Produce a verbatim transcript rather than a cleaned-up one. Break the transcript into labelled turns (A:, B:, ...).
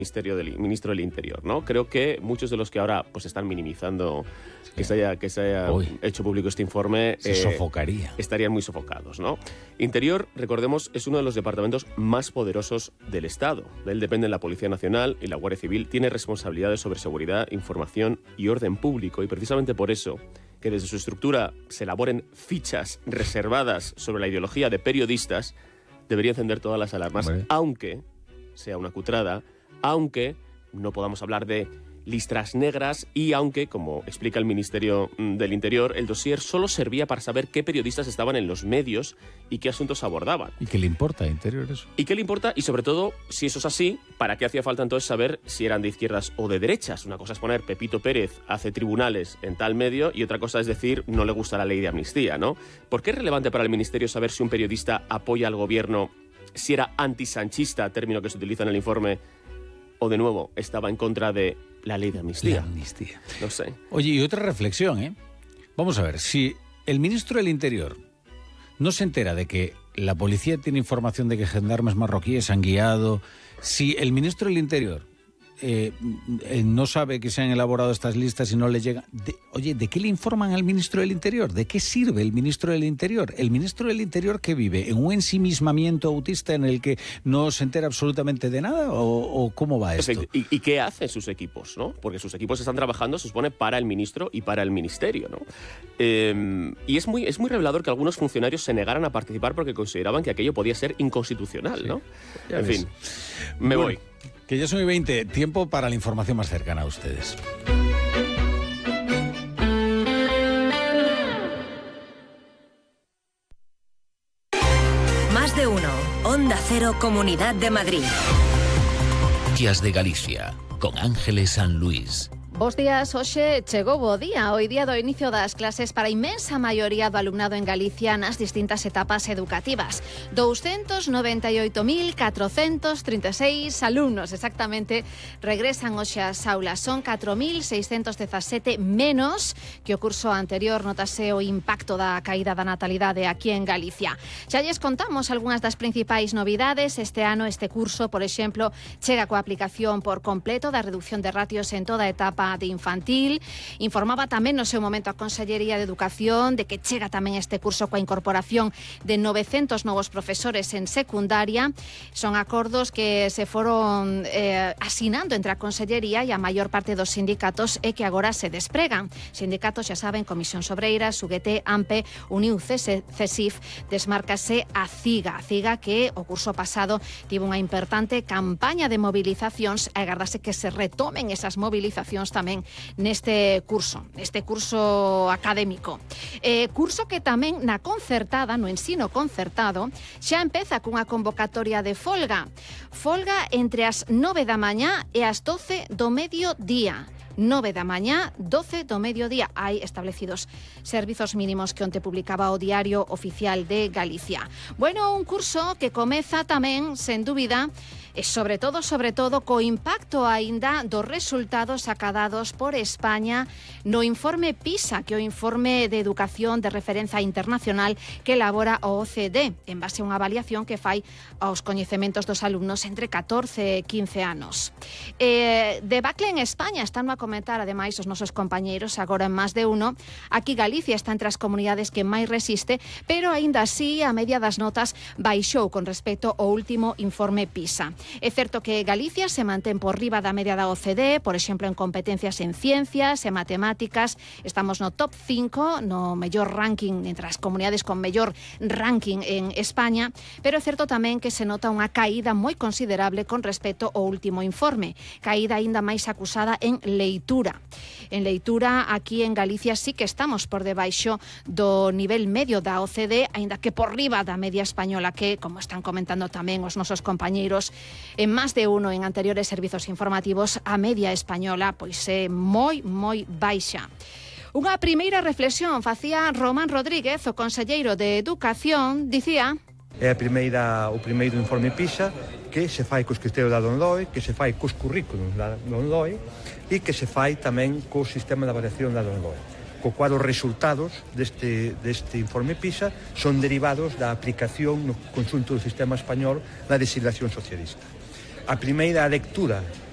A: Ministerio del, ministro del Interior, ¿no? Creo que muchos de los que ahora pues están minimizando sí. que se haya, que se haya hecho público este informe
B: se eh, sofocaría.
A: Estarían muy sofocados, ¿no? Interior, recordemos, es uno de los departamentos más poderosos del Estado. De él dependen la Policía Nacional y la Guardia Civil. Tiene responsabilidades sobre seguridad, información y orden público, y precisamente por eso que desde su estructura se elaboren fichas reservadas sobre la ideología de periodistas debería encender todas las alarmas, vale. Aunque sea una cutrada, aunque no podamos hablar de listras negras y aunque, como explica el Ministerio del Interior, el dossier solo servía para saber qué periodistas estaban en los medios y qué asuntos abordaban.
B: ¿Y qué le importa a Interior eso?
A: ¿Y qué le importa? Y sobre todo, si eso es así, ¿para qué hacía falta entonces saber si eran de izquierdas o de derechas? Una cosa es poner Pepito Pérez hace tribunales en tal medio y otra cosa es decir no le gusta la ley de amnistía, ¿no? ¿Por qué es relevante para el Ministerio saber si un periodista apoya al gobierno, si era antisanchista, término que se utiliza en el informe, o de nuevo estaba en contra de la ley de amnistía?
B: La amnistía.
A: No sé.
B: Oye, y otra reflexión, ¿eh? Vamos a ver, si el ministro del Interior no se entera de que la policía tiene información de que gendarmes marroquíes han guiado, si el ministro del Interior eh, eh, no sabe que se han elaborado estas listas y no le llega... De, oye, ¿de qué le informan al ministro del Interior? ¿De qué sirve el ministro del Interior? El ministro del Interior que vive en un ensimismamiento autista en el que no se entera absolutamente de nada, o, o ¿cómo va esto?
A: ¿Y, ¿Y qué hacen sus equipos, no? Porque sus equipos están trabajando, se supone, para el ministro y para el ministerio, ¿no? Eh, y es muy, es muy revelador que algunos funcionarios se negaran a participar porque consideraban que aquello podía ser inconstitucional, ¿no? Sí, en fin, me
B: bueno,
A: voy.
B: Que ya son y veinte, tiempo para la información más cercana a ustedes.
C: Más de uno. Onda Cero, Comunidad de Madrid.
D: Noticias de Galicia, con Ángeles San Luis.
E: Bos días, hoxe chegou o día, o día do inicio das clases para a inmensa maioría do alumnado en Galicia nas distintas etapas educativas. doscientos noventa e oito mil catrocentos trinta e seis alumnos exactamente regresan hoxe ás aulas. Son catro mil seiscentos dezasete menos que o curso anterior. Notase o impacto da caída da natalidade aquí en Galicia. Xa lles contamos algunhas das principais novidades. Este ano, este curso, por exemplo, chega coa aplicación por completo da reducción de ratios en toda a etapa de infantil. Informaba tamén no seu momento a Consellería de Educación de que chega tamén este curso coa incorporación de novecentos novos profesores en secundaria. Son acordos que se foron eh, asinando entre a Consellería e a maior parte dos sindicatos e que agora se despregan. Sindicatos, xa saben, Comisión Sobreira, U G T, AMPE, Uniu, CESIF, desmárcase a CIGA. A CIGA que o curso pasado tivo unha importante campaña de movilizacións e agardase que se retomen esas movilizacións tamén neste curso, neste curso académico. Eh, curso que tamén na concertada, no ensino concertado, xa empeza cunha convocatoria de folga. Folga entre as nove da mañá e as doce do mediodía. nove da mañá, doce do mediodía. Hai establecidos servizos mínimos que onte publicaba o Diario Oficial de Galicia. Bueno, un curso que comeza tamén, sen dúbida, e sobre todo, sobre todo, co impacto aínda dos resultados acadados por España no informe PISA, que é o informe de educación de referencia internacional que elabora o O C D, en base a unha avaliación que fai aos coñecementos dos alumnos entre catorce e quince anos. Eh, debacle en España, están a comentar, ademais, os nosos compañeiros, agora en Más de Uno. Aquí Galicia está entre as comunidades que máis resiste, pero aínda así a media das notas baixou con respecto ao último informe PISA. É certo que Galicia se mantén por riba da media da O C D, por exemplo, en competencias en ciencias e matemáticas. Estamos no top cinco, no mellor ranking entre as comunidades con mellor ranking en España, pero é certo tamén que se nota unha caída moi considerable con respecto ao último informe. Caída aínda máis acusada en leitura. En leitura, aquí en Galicia sí que estamos por debaixo do nivel medio da O C D, aínda que por riba da media española, que, como están comentando tamén os nosos compañeiros, en Más de Uno, en anteriores servizos informativos, a media española pois é moi, moi baixa. Unha primeira reflexión facía Román Rodríguez, o conselleiro de Educación, dicía:
F: É a primeira, o primeiro informe PISA que se fai cos criterios da LOMLOE, que se fai cos currículos da LOMLOE e que se fai tamén co sistema de avaliación da LOMLOE. Co cual os resultados deste, deste informe PISA son derivados da aplicación no conxunto do sistema español da legislación socialista. A primeira lectura